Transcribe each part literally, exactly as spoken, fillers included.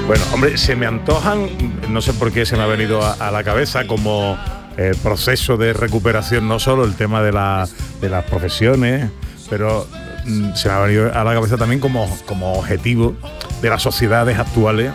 Bueno, hombre, se me antojan, no sé por qué se me ha venido a, a la cabeza como el proceso de recuperación, no solo el tema de, la, de las profesiones, pero mm, se me ha venido a la cabeza también como, como objetivo de las sociedades actuales,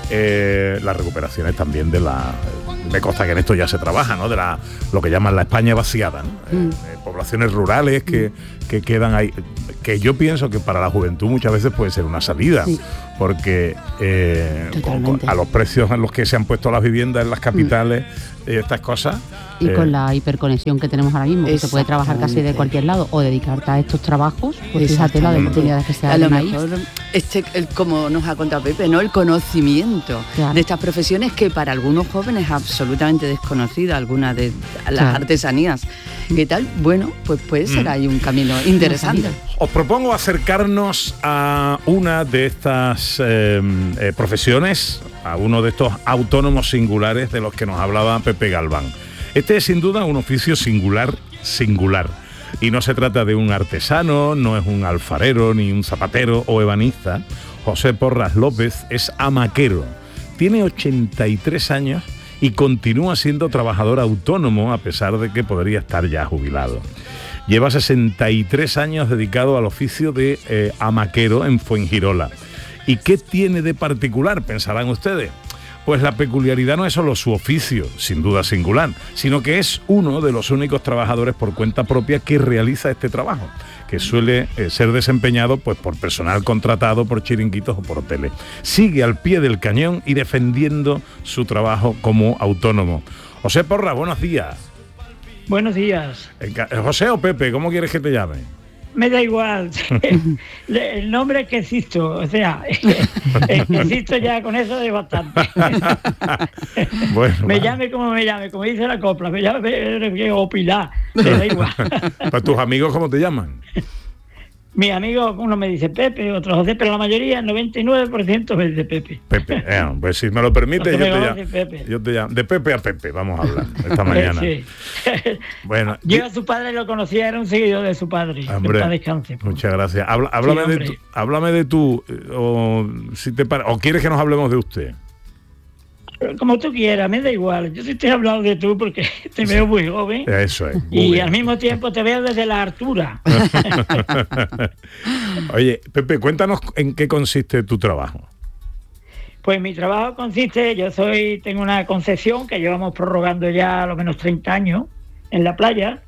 eh, las recuperaciones también de la... Me consta que en esto ya se trabaja, ¿no? De la, lo que llaman la España vaciada, ¿no? Mm. Eh, eh, poblaciones rurales que, mm. que quedan ahí, que yo pienso que para la juventud muchas veces puede ser una salida, sí. porque eh, con, a los precios en los que se han puesto las viviendas en las capitales, mm. eh, estas cosas... Y eh, con la hiperconexión que tenemos ahora mismo, que se puede trabajar casi de cualquier lado o dedicarte a estos trabajos, pues fíjate la de oportunidades que se dan. A lo mejor, este, el, como nos ha contado Pepe, ¿no? El conocimiento claro. de estas profesiones que para algunos jóvenes es absolutamente desconocida, algunas de las claro. artesanías. ¿Qué tal? Bueno, pues puede ser mm. ahí un camino interesante. Os propongo acercarnos a una de estas eh, eh, profesiones, a uno de estos autónomos singulares de los que nos hablaba Pepe Galván. Este es sin duda un oficio singular, singular. Y no se trata de un artesano, no es un alfarero, ni un zapatero o ebanista. José Porras López es hamaquero. Tiene ochenta y tres años y continúa siendo trabajador autónomo a pesar de que podría estar ya jubilado. Lleva sesenta y tres años dedicado al oficio de eh, hamaquero en Fuengirola. ¿Y qué tiene de particular, pensarán ustedes? Pues la peculiaridad no es solo su oficio, sin duda singular, sino que es uno de los únicos trabajadores por cuenta propia que realiza este trabajo, que suele eh, ser desempeñado pues, por personal contratado, por chiringuitos o por hoteles. Sigue al pie del cañón y defendiendo su trabajo como autónomo. José Porras, buenos días. Buenos días. José o Pepe, ¿cómo quieres que te llame? Me da igual. El nombre es que existo, o sea, el que existo ya con eso es bastante. Bueno, me bueno. llame como me llame, como dice la copla, me llame o Pilar, me da igual. ¿Para tus amigos cómo te llaman? Mis amigos, uno me dice Pepe, otro José, pero la mayoría, el noventa y nueve por ciento me dice Pepe. Pepe, eh, pues si me lo permite, yo te, llamo, Pepe. yo te llamo. De Pepe a Pepe, vamos a hablar esta mañana. Sí. Bueno, yo a su padre lo conocía, era un seguidor de su padre. Hombre, que descanse, muchas gracias. Habla, háblame, sí, de tu, háblame de tú, o, si te para, o quieres que nos hablemos de usted. Como tú quieras, me da igual. Yo sí te he hablado de tú porque te veo muy joven. Eso es. Y bien. Al mismo tiempo te veo desde la altura. Oye, Pepe, cuéntanos en qué consiste tu trabajo. Pues mi trabajo consiste, yo soy, tengo una concesión que llevamos prorrogando ya a lo menos treinta años en la playa.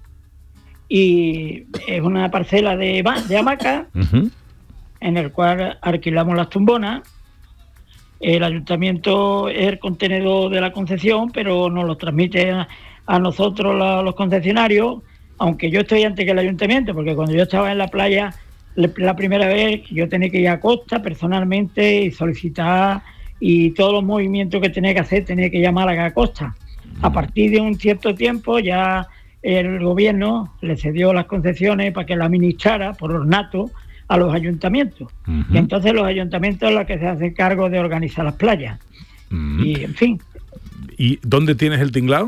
Y es una parcela de, de hamaca, uh-huh. en el cual alquilamos las tumbonas. El ayuntamiento es el contenedor de la concesión, pero nos lo transmite a, a nosotros la, los concesionarios, aunque yo estoy antes que el ayuntamiento, porque cuando yo estaba en la playa, la primera vez yo tenía que ir a costa personalmente y solicitar, y todos los movimientos que tenía que hacer tenía que llamar a la costa. A partir de un cierto tiempo ya el gobierno le cedió las concesiones para que la administrara por ornato a los ayuntamientos. Uh-huh. Y entonces los ayuntamientos son los que se hacen cargo de organizar las playas. Uh-huh. Y en fin. ¿Y dónde tienes el tinglado?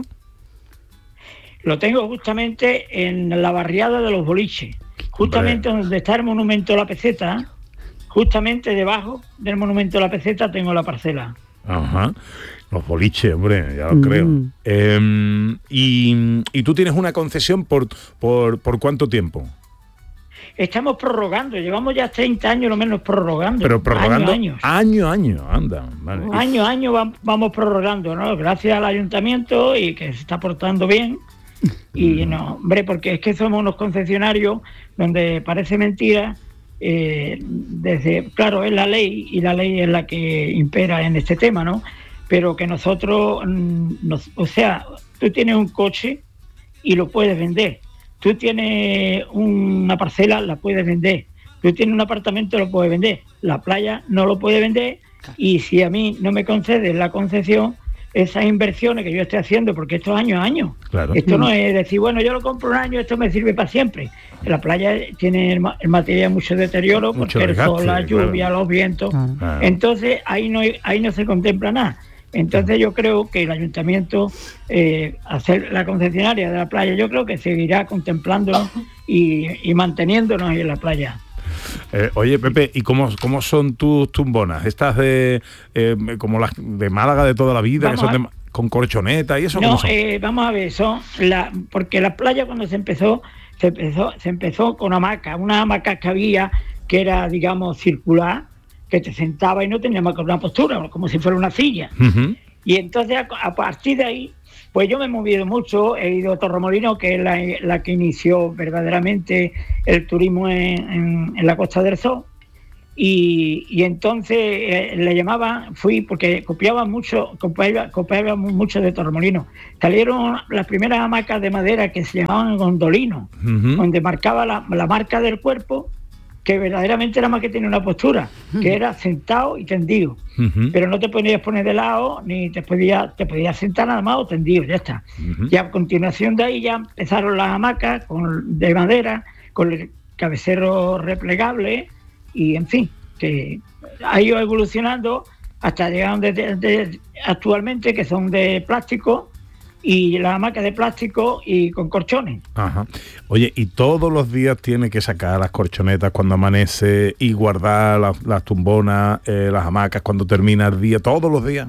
Lo tengo justamente en la barriada de los Boliches, justamente Hombre. donde está el monumento a la peseta, justamente debajo del monumento a la peseta tengo la parcela. Ajá. Los Boliches, hombre, ya lo mm. creo. Eh, y, ¿Y tú tienes una concesión por, por, por cuánto tiempo? Estamos prorrogando, llevamos ya treinta años lo menos prorrogando. Pero prorrogando año a año, año, anda. Vale. Año a año vamos prorrogando, ¿no? Gracias al ayuntamiento y que se está portando bien. Y no, hombre, porque es que somos unos concesionarios donde parece mentira, eh, desde, claro, es la ley y la ley es la que impera en este tema, ¿no? Pero que nosotros, nos, o sea, tú tienes un coche y lo puedes vender. Tú tienes una parcela, la puedes vender. Tú tienes un apartamento, lo puedes vender. La playa no lo puede vender. Y si a mí no me concedes la concesión, esas inversiones que yo estoy haciendo, porque esto es año a año. Claro. Esto no es decir, bueno, yo lo compro un año, esto me sirve para siempre. La playa tiene el, el material mucho deterioro, mucho porque desgaste, el sol, la lluvia, claro. los vientos. Claro. Entonces, ahí no, ahí no se contempla nada. Entonces yo creo que el ayuntamiento, eh, hacer la concesionaria de la playa, yo creo que seguirá contemplándolo y, y manteniéndonos en la playa. Eh, oye, Pepe, ¿y cómo, cómo son tus tumbonas? Estas de eh, como las de Málaga de toda la vida, vamos que son de, con colchoneta y eso. No, eh, vamos a ver, son la, porque la playa cuando se empezó, se empezó, se empezó con hamaca, una hamaca que había que era, digamos, circular, que te sentaba y no tenía más que una postura, como si fuera una silla. Uh-huh. Y entonces a, a partir de ahí, pues yo me he movido mucho, he ido a Torremolinos, que es la, la que inició verdaderamente el turismo en, en, en la Costa del Sol, y, y entonces eh, le llamaba, fui, porque copiaba mucho, copiaba, copiaba mucho de Torremolinos. Salieron las primeras hamacas de madera que se llamaban gondolinos, uh-huh. donde marcaba la, la marca del cuerpo, que verdaderamente era más que tenía una postura, uh-huh. que era sentado y tendido. Uh-huh. Pero no te podías poner de lado, ni te podías, te podías sentar nada más o tendido, ya está. Uh-huh. Y a continuación de ahí ya empezaron las hamacas con, de madera, con el cabecero replegable, y en fin, que ha ido evolucionando hasta llegar donde de, de, actualmente, que son de plástico, y la hamaca de plástico y con colchones. Ajá. Oye, ¿y todos los días tiene que sacar las colchonetas cuando amanece y guardar las, las tumbonas, eh, las hamacas cuando termina el día, todos los días?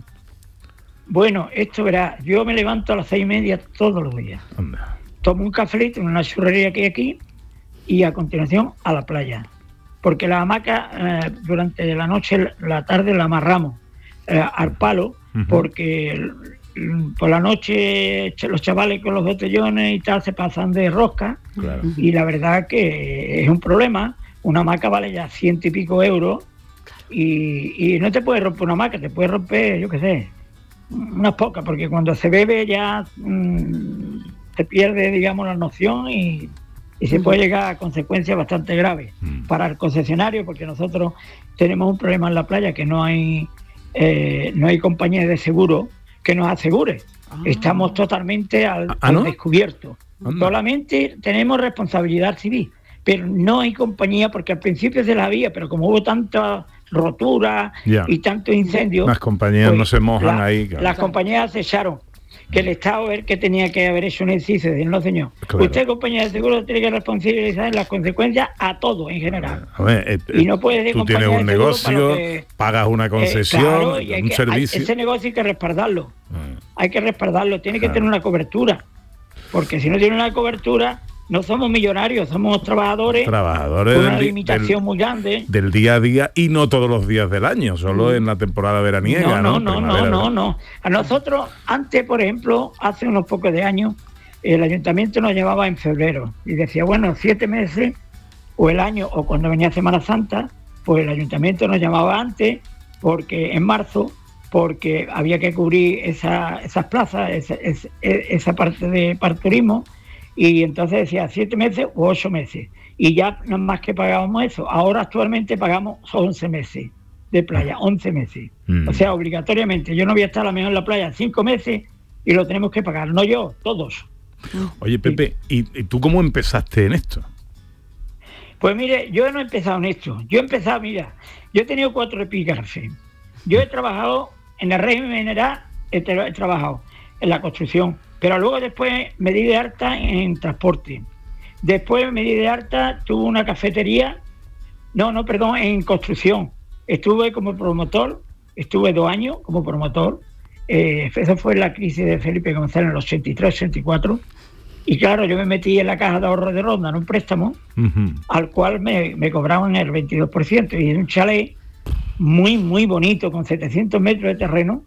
Bueno, esto verá, yo me levanto a las seis y media todos los días. Anda. Tomo un cafelito en una churrería que hay aquí y a continuación a la playa. Porque la hamaca eh, durante la noche, la tarde la amarramos eh, al palo, uh-huh. porque por la noche los chavales con los botellones y tal se pasan de rosca, claro. Y la verdad que es un problema. Una hamaca vale ya ciento y pico euros, y, y no te puedes romper una hamaca, te puedes romper, yo qué sé, unas pocas, porque cuando se bebe ya mmm, te pierde, digamos, la noción y, y se puede llegar a consecuencias bastante graves mm. para el concesionario, porque nosotros tenemos un problema en la playa, que no hay eh, no hay compañía de seguro que nos asegure. Ah. Estamos totalmente al, ¿Ah, no? al descubierto. Anda. Solamente tenemos responsabilidad civil, pero no hay compañía, porque al principio se la había, pero como hubo tanta rotura yeah. y tanto incendio, las compañías pues, no se mojan la, ahí. Claro. Las compañías cesaron. Que el Estado ver que tenía que haber hecho un inciso, decir, no señor, claro. Usted, compañía de seguro, tiene que responsabilizar las consecuencias a todo en general. A ver, eh, y no puede decir, tú tienes un negocio, que, pagas una concesión, eh, claro, y hay un que, servicio. Hay, ese negocio hay que respaldarlo, ah. hay que respaldarlo, tiene claro. que tener una cobertura, porque si no tiene una cobertura, no somos millonarios, somos trabajadores, trabajadores con una del, limitación del, muy grande. Del día a día, y no todos los días del año, solo mm. en la temporada veraniega. No, no, no, no, no, no, no. A nosotros, antes, por ejemplo, hace unos pocos de años, el ayuntamiento nos llevaba en febrero y decía, bueno, siete meses, o el año, o cuando venía Semana Santa, pues el ayuntamiento nos llamaba antes, porque en marzo, porque había que cubrir esa, esas plazas, esa, esa, esa parte de parturismo. Y entonces decía siete meses u ocho meses. Y ya no más que pagábamos eso. Ahora actualmente pagamos once meses de playa, once meses. Mm. O sea, obligatoriamente. Yo no voy a estar a lo mejor en la playa cinco meses y lo tenemos que pagar. No yo, todos. Oye, Pepe, ¿y, y tú cómo empezaste en esto? Pues mire, yo no he empezado en esto. Yo he empezado, mira, yo he tenido cuatro epígrafes. Yo he trabajado en el régimen general, he, tra- he trabajado en la construcción. Pero luego después me di de alta en transporte. Después me di de alta, tuve una cafetería, no, no, perdón, en construcción. Estuve como promotor, estuve dos años como promotor. Eh, eso fue la crisis de Felipe González en el ochenta y tres ochenta y cuatro. Y claro, yo me metí en la caja de ahorro de Ronda en un préstamo, uh-huh. al cual me, me cobraban el veintidós por ciento. Y en un chalet muy, muy bonito, con setecientos metros de terreno.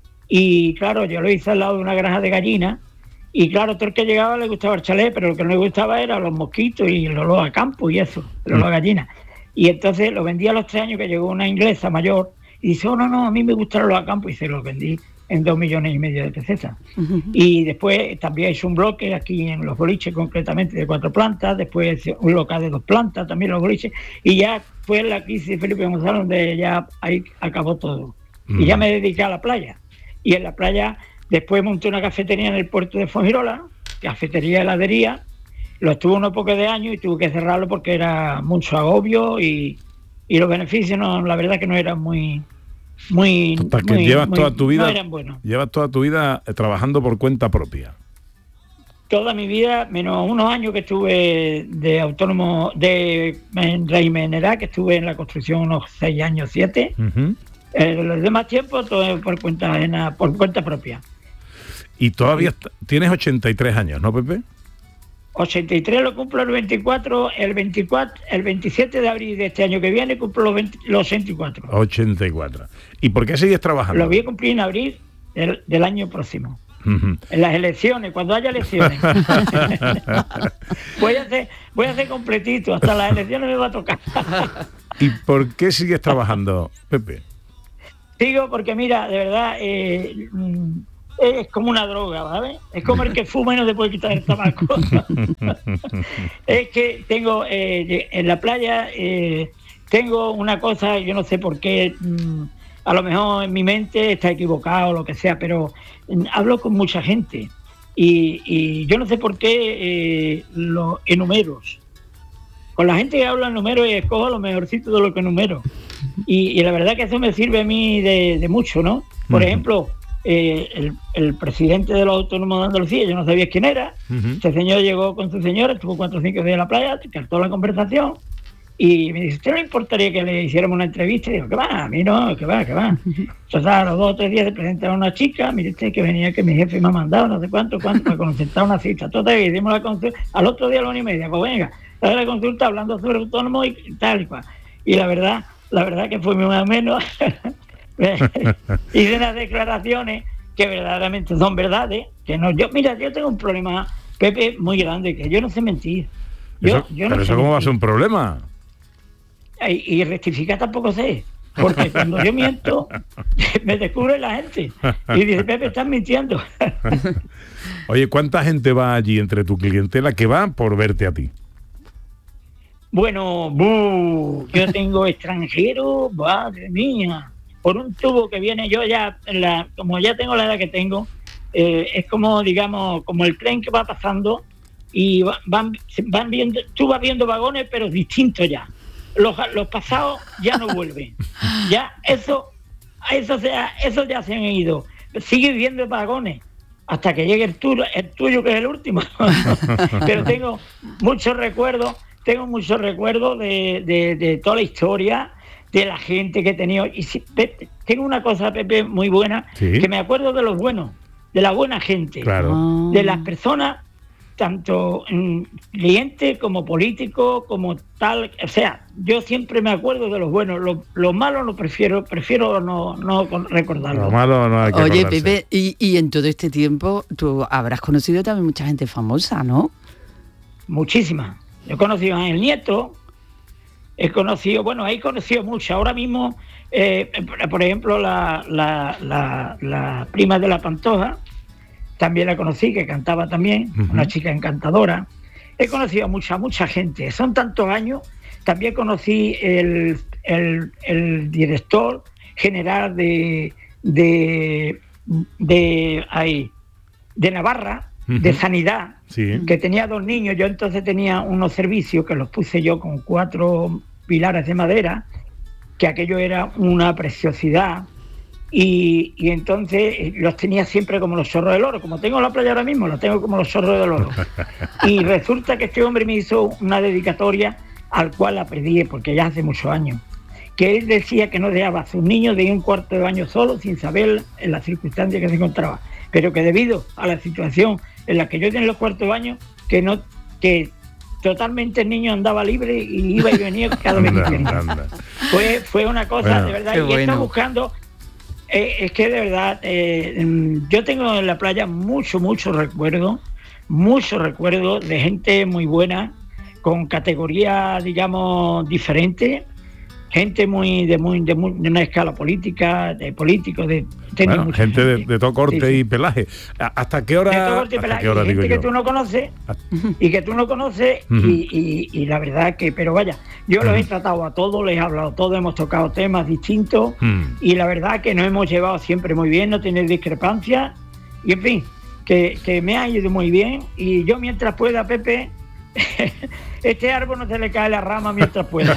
Y claro, yo lo hice al lado de una granja de gallinas, y claro, todo el que llegaba le gustaba el chalet, pero lo que no le gustaba eran los mosquitos y el olor a campo y eso, el olor a gallinas. Y entonces lo vendí a los tres años, que llegó una inglesa mayor, y dice, oh, no, no, a mí me gusta el olor a campo, y se los vendí en dos millones y medio de pesetas. Uh-huh. Y después también hice un bloque aquí en Los Boliches, concretamente de cuatro plantas, después un local de dos plantas, también Los Boliches, y ya fue la crisis de Felipe González, donde ya ahí acabó todo. Uh-huh. Y ya me dediqué a la playa. Y en la playa después monté una cafetería en el puerto de Fuengirola, cafetería heladería, lo estuve unos pocos de años y tuve que cerrarlo porque era mucho agobio y, y los beneficios, no, la verdad que no eran muy... muy, Total, que muy, llevas muy, toda tu vida, no eran buenos. Llevas toda tu vida trabajando por cuenta propia. toda mi vida, menos unos años que estuve de autónomo, de en régimen general, que estuve en la construcción unos seis años, siete. Uh-huh. Eh, los demás tiempos, todo por cuenta ajena, por cuenta propia. Y todavía sí. Tienes ochenta y tres años, ¿no, Pepe? ochenta y tres lo cumplo el veinticuatro, el veinticuatro, el veintisiete de abril de este año que viene cumplo los, veinte, los ochenta y cuatro. ochenta y cuatro. ¿Y por qué sigues trabajando? Lo voy a cumplir en abril del, del año próximo. Uh-huh. En las elecciones, cuando haya elecciones. voy a hacer, voy a hacer completito, hasta las elecciones me va a tocar. ¿Y por qué sigues trabajando, Pepe? Sigo porque mira, de verdad, eh, es como una droga, ¿vale? Es como el que fuma y no se puede quitar el tabaco. Es que tengo eh, en la playa, eh, tengo una cosa, yo no sé por qué, mmm, a lo mejor en mi mente está equivocado o lo que sea, pero mmm, hablo con mucha gente y, y yo no sé por qué eh, los enumeros. Con la gente que habla en números y escojo lo mejorcito de lo que enumero. Y, y la verdad que eso me sirve a mí de, de mucho, ¿no? Por uh-huh. ejemplo, eh, el, el presidente de los autónomos de Andalucía, yo no sabía quién era. Uh-huh. Este señor llegó con su señora, estuvo cuatro o cinco días en la playa, cartó la conversación y me dice, ¿usted no le importaría que le hiciéramos una entrevista? Y digo, ¿qué va? A mí no, ¿qué va? ¿Qué va? Entonces a los dos o tres días se presentaron una chica, mire usted que venía que mi jefe me ha mandado, no sé cuánto, cuánto, para concertar una cita. Entonces hicimos la consulta, al otro día a la una y media, pues venga, la consulta hablando sobre autónomos y tal y cual. Y la verdad, la verdad que fue muy más o menos. Hice unas declaraciones que verdaderamente son verdades, que no, yo, mira, yo tengo un problema, Pepe, muy grande, que yo no sé mentir. Yo, eso, yo no pero sé eso cómo mentir. va a ser un problema. Y, y rectificar tampoco sé, porque cuando yo miento, me descubre la gente y dice, Pepe, estás mintiendo. Oye, ¿cuánta gente va allí entre tu clientela que va por verte a ti? Bueno, buh, yo tengo extranjeros, madre mía, por un tubo que viene, yo ya, la, como ya tengo la edad que tengo, eh, es como, digamos, como el tren que va pasando y va, van, van viendo, tú vas viendo vagones, pero distintos ya. Los, los pasados ya no vuelven. Ya, eso, eso, sea, eso ya se han ido. Sigue viendo vagones hasta que llegue el tuyo, el tuyo que es el último. Pero tengo muchos recuerdos. Tengo muchos recuerdos de, de, de toda la historia, de la gente que he tenido. Y si, Pepe, tengo una cosa, Pepe, muy buena, ¿sí? Que me acuerdo de los buenos, de la buena gente, claro. De las personas, tanto mm, clientes como políticos, como tal. O sea, yo siempre me acuerdo de los buenos. Los lo malos no prefiero, prefiero no, no recordarlo. Lo malo no hay que Oye, acordarse. Pepe, y, y en todo este tiempo tú habrás conocido también mucha gente famosa, ¿no? Muchísima. He conocido a Ángel Nieto, he conocido, bueno, he conocido mucho. Ahora mismo, eh, por ejemplo, la, la, la, la prima de la Pantoja, también la conocí, que cantaba también, uh-huh. Una chica encantadora. He conocido a mucha, mucha gente. Son tantos años. También conocí el, el, el director general de, de, de, ahí, de Navarra, uh-huh. De Sanidad, sí. Que tenía dos niños. Yo entonces tenía unos servicios que los puse yo con cuatro pilares de madera, que aquello era una preciosidad. Y, y entonces los tenía siempre como los zorros del oro. Como tengo la playa ahora mismo, los tengo como los zorros del oro. Y resulta que este hombre me hizo una dedicatoria al cual la pedí, porque ya hace muchos años, que él decía que no dejaba a sus niños de ir un cuarto de baño solo sin saber en las circunstancias que se encontraba, pero que debido a la situación en la que yo tenía los cuartos de baño, que no que totalmente el niño andaba libre y iba y venía cada vez que quería. Fue, fue una cosa, bueno, de verdad, y bueno. Está buscando, eh, es que de verdad, eh, yo tengo en la playa mucho, mucho recuerdo, mucho recuerdo de gente muy buena, con categorías, digamos, diferentes, gente muy de muy de, muy, de una escala política, de políticos, de bueno, gente, gente. De, de todo corte sí, sí. Y pelaje. ¿Hasta qué hora? De todo corte y pelaje. Y gente que tú no conoces y que tú no conoces uh-huh. y, y, y la verdad que, pero vaya, yo uh-huh. los he tratado a todos, les he hablado a todos, hemos tocado temas distintos uh-huh. y la verdad que nos hemos llevado siempre muy bien, no tener discrepancias y en fin, que, que me ha ido muy bien y yo mientras pueda, Pepe, este árbol no se le cae la rama mientras pueda.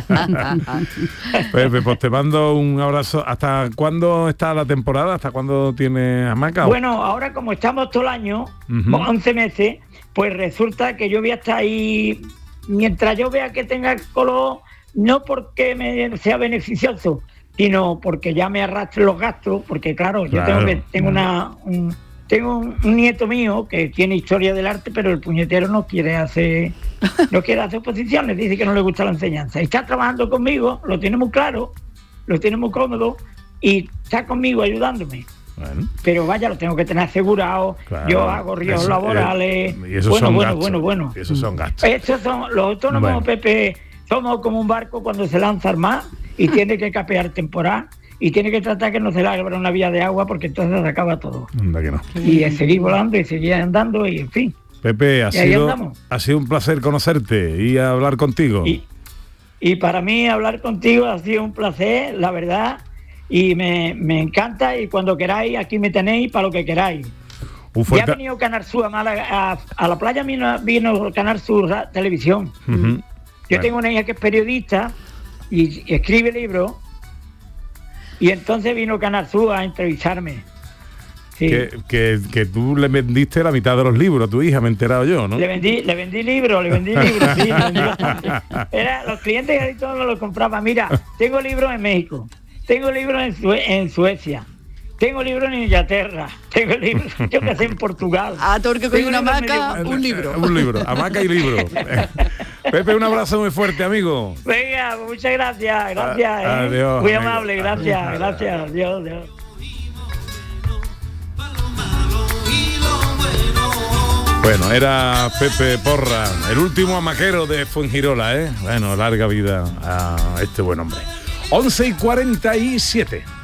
Pepe, pues te mando un abrazo. ¿Hasta cuándo está la temporada? ¿Hasta cuándo tiene hamaca? Bueno, ahora como estamos todo el año, uh-huh. once meses, pues resulta que yo voy a estar ahí, mientras yo vea que tenga color, no porque me sea beneficioso, sino porque ya me arrastre los gastos, porque claro, yo claro. tengo, que, tengo una... Un, Tengo un, un nieto mío que tiene historia del arte, pero el puñetero no quiere hacer no quiere hacer oposiciones, dice que no le gusta la enseñanza. Y está trabajando conmigo, lo tiene muy claro, lo tiene muy cómodo y está conmigo ayudándome. Bueno. Pero vaya, lo tengo que tener asegurado, claro, yo hago ríos eso, laborales. Eh, y esos bueno, son bueno, gastos, bueno, bueno. Y esos son gastos. Estos son los autónomos, bueno. Pepe, somos como un barco cuando se lanza al mar y tiene que capear temporal. Y tiene que tratar que no se le abra una vía de agua porque entonces se acaba todo. Anda que no. Y es seguir volando y seguir andando y en fin. Pepe, ha, sido, ha sido un placer conocerte y hablar contigo. Y, y para mí hablar contigo ha sido un placer, la verdad, y me, me encanta y cuando queráis aquí me tenéis para lo que queráis. Ya ha venido Canal Sur a Málaga, a, a la playa vino, vino Canal Sur Televisión. Uh-huh. Yo bueno. tengo una hija que es periodista y, y escribe libros. Y entonces vino Canal Sur a entrevistarme. Sí. Que, que, que tú le vendiste la mitad de los libros a tu hija, me he enterado yo, ¿no? Le vendí, le vendí libros, le vendí libros, sí, le vendí bastante. Era, los clientes casi todos me los compraban. Mira, tengo libros en México, tengo libros en, Sue- en Suecia, tengo libros en Inglaterra, tengo libros, yo que sé, en Portugal. Ah, todo el que coge una hamaca, medio... un libro. Un libro, hamaca y libro. Pepe, un abrazo muy fuerte, amigo. Venga, muchas gracias, gracias. A, ¿eh? adiós, muy amigo. amable, gracias, gracias, adiós, adiós. Bueno, era Pepe Porra, el último hamaquero de Fuengirola, ¿eh? Bueno, larga vida a este buen hombre. once y cuarenta y siete.